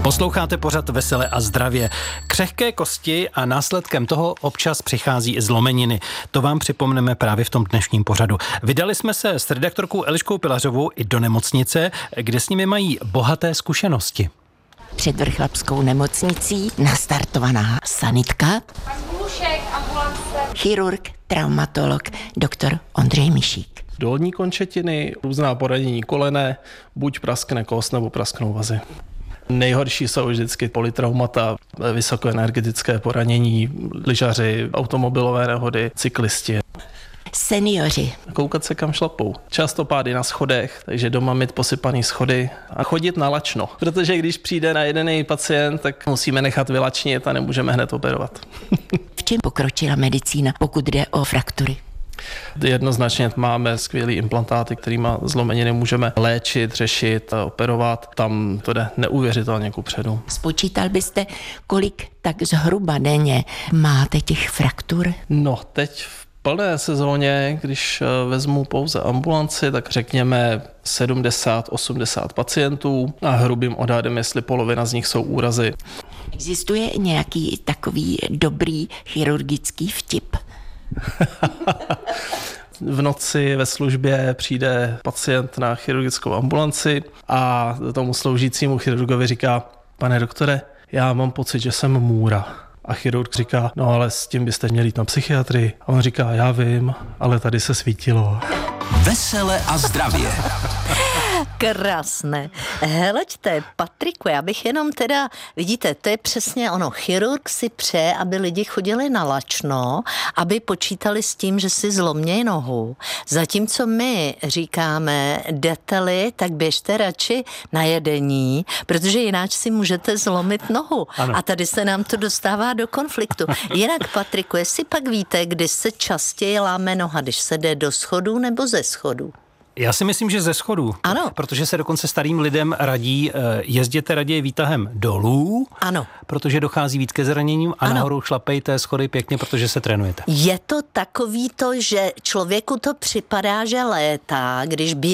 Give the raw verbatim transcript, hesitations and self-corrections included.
Posloucháte pořad Vesele a zdravě. Křehké kosti a následkem toho občas přichází i zlomeniny. To vám připomneme právě v tom dnešním pořadu. Vydali jsme se s redaktorkou Eliškou Pilařovou i do nemocnice, kde s nimi mají bohaté zkušenosti. Před Vrchlabskou nemocnicí nastartovaná sanitka, chirurg, traumatolog, doktor Ondřej Mišík. Dolní končetiny, různá poranění kolene, buď praskne kost nebo prasknou vazy. Nejhorší jsou vždycky polytraumata, vysokoenergetické poranění, lyžaři, automobilové nehody, cyklisti. Seniori. Koukat se kam šlapou. Často pády na schodech, takže doma mít posypaný schody a chodit na lačno. Protože když přijde na jeden pacient, tak musíme nechat vylačnit a nemůžeme hned operovat. V čem pokročila medicína, pokud jde o fraktury? Jednoznačně máme skvělý implantáty, kterými zlomeniny můžeme léčit, řešit, operovat. Tam to jde neuvěřitelně kupředu. Spočítal byste, kolik tak zhruba denně máte těch fraktur? No, teď v plné sezóně, když vezmu pouze ambulanci, tak řekněme sedmdesát osmdesát pacientů a hrubým odhadem, jestli polovina z nich jsou úrazy. Existuje nějaký takový dobrý chirurgický vtip? V noci ve službě přijde pacient na chirurgickou ambulanci a tomu sloužícímu chirurgovi říká: pane doktore, já mám pocit, že jsem můra. A chirurg říká: no ale s tím byste měli jít na psychiatrii. A on říká: já vím, ale tady se svítilo. Vesele a zdravě. Krásné. Heleďte, Patriku, já bych jenom teda, vidíte, to je přesně ono, chirurg si přeje, aby lidi chodili na lačno, aby počítali s tím, že si zlomnějí nohu. Zatímco my říkáme, jdete-li, tak běžte radši na jedení, protože jinak si můžete zlomit nohu. Ano. A tady se nám to dostává do konfliktu. Jinak, Patriku, jestli pak víte, kdy se častěji láme noha, když se jde do schodů nebo ze schodů? Já si myslím, že ze schodů. Ano. Protože se dokonce starým lidem radí, jezděte raději výtahem dolů, ano, protože dochází víc ke zraněním a ano. nahoru šlapejte schody pěkně, protože se trénujete. Je to takový to, že člověku to připadá, že létá, když běží